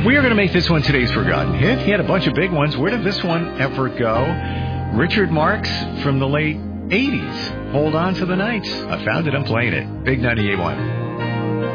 We are going to make this one today's forgotten hit. He had a bunch of big ones. Where did this one ever go? Richard Marx from the late 80s. Hold on to the nights. I found it. I'm playing it. Big 98.1.